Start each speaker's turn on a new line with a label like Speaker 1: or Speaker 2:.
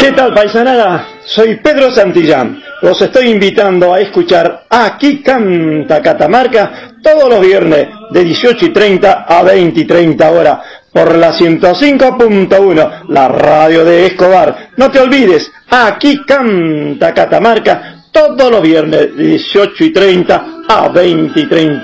Speaker 1: ¿Qué tal, paisanada? Soy Pedro Santillán. Los estoy invitando a escuchar Aquí Canta Catamarca todos los viernes de 18:30 a 20:30 horas por la 105.1, la radio de Escobar. No te olvides, Aquí Canta Catamarca todos los viernes de 18:30 a 20:30.